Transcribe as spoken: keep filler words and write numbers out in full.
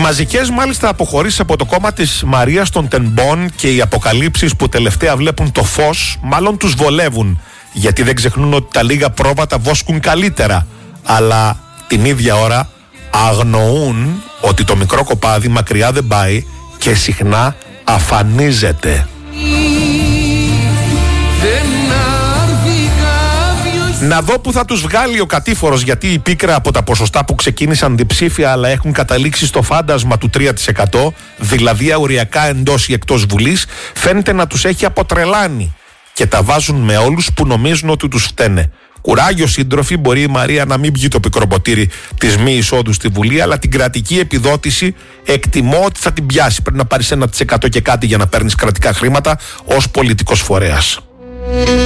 μαζικές μάλιστα αποχωρήσεις από το κόμμα της Μαρίας των Τενμπών και οι αποκαλύψεις που τελευταία βλέπουν το φως μάλλον τους βολεύουν, γιατί δεν ξεχνούν ότι τα λίγα πρόβατα βόσκουν καλύτερα, αλλά την ίδια ώρα αγνοούν ότι το μικρό κοπάδι μακριά δεν πάει και συχνά αφανίζεται. Να δω που θα τους βγάλει ο κατήφορος, γιατί η Πίκρα από τα ποσοστά που ξεκίνησαν διψήφια αλλά έχουν καταλήξει στο φάντασμα του τρία τοις εκατό, δηλαδή αοριακά εντός ή εκτός Βουλής, φαίνεται να τους έχει αποτρελάνει και τα βάζουν με όλους που νομίζουν ότι τους φταίνε. Κουράγιο σύντροφοι, μπορεί η Μαρία να μην βγει το πικρό ποτήρι της μη εισόδου στη Βουλή, αλλά την κρατική επιδότηση εκτιμώ ότι θα την πιάσει. Πρέπει να πάρεις ένα τοις εκατό και κάτι για να παίρνεις κρατικά χρήματα ως πολιτικός φορέας.